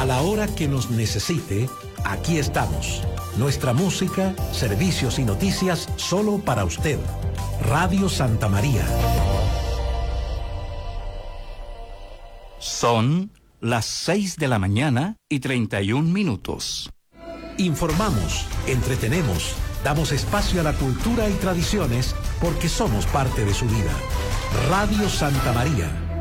A la hora que nos necesite, aquí estamos. Nuestra música, servicios y noticias solo para usted. Radio Santa María. Son las 6:31 a.m. Informamos, entretenemos, damos espacio a la cultura y tradiciones porque somos parte de su vida. Radio Santa María,